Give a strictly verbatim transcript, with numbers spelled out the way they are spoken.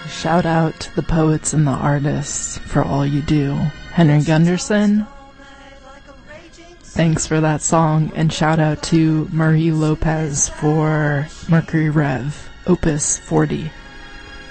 Shout out to the poets and the artists for all you do. Henry Gunderson, thanks for that song, and shout out to Marie Lopez for Mercury Rev, Opus forty.